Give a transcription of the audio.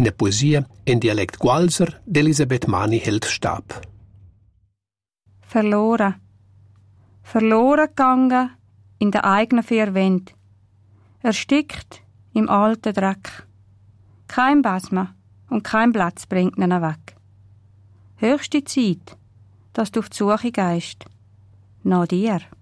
in der Poesie in Dialekt Gualser d'Elisabeth Mani-Held starb. Verloren. Verloren gegangen in der eigenen vier Wänden. Erstickt im alten Dreck. Kein Basma und kein Platz bringt ihn weg. Höchste Zeit, dass du auf die Suche gehst. Nach dir.